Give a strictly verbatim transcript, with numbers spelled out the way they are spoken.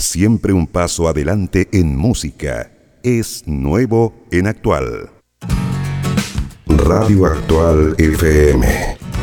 Siempre un paso adelante en música. Es nuevo en Actual. Radio Actual F M.